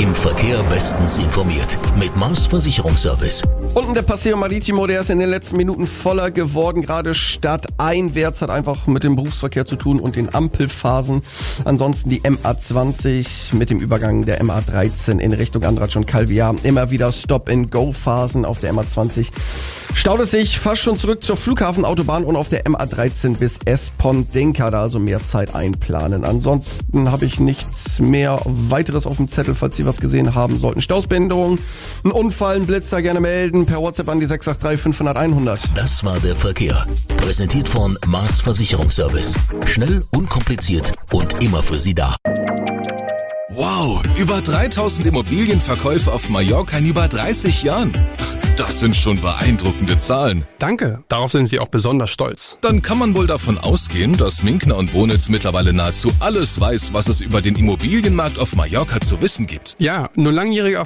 Im Verkehr bestens informiert mit Mars Versicherungsservice. Unten der Paseo Maritimo, der ist in den letzten Minuten voller geworden. Gerade stadteinwärts, hat einfach mit dem Berufsverkehr zu tun und den Ampelphasen. Ansonsten die MA20 mit dem Übergang der MA13 in Richtung Andratsch und Calviar. Immer wieder Stop-and-Go-Phasen auf der MA20. Staut es sich fast schon zurück zur Flughafenautobahn und auf der MA13 bis Espondinca, da also mehr Zeit einplanen. Ansonsten habe ich nichts mehr weiteres auf dem Zettel, falls Sie was gesehen haben sollten. Stausbehinderung, ein Unfall, ein Blitzer, gerne melden. Per WhatsApp an die 683 500 100. Das war der Verkehr. Präsentiert von Mars Versicherungsservice. Schnell, unkompliziert und immer für Sie da. Wow, über 3000 Immobilienverkäufe auf Mallorca in über 30 Jahren. Das sind schon beeindruckende Zahlen. Danke, darauf sind wir auch besonders stolz. Dann kann man wohl davon ausgehen, dass Minkner und Bonitz mittlerweile nahezu alles weiß, was es über den Immobilienmarkt auf Mallorca zu wissen gibt. Ja, nur langjährige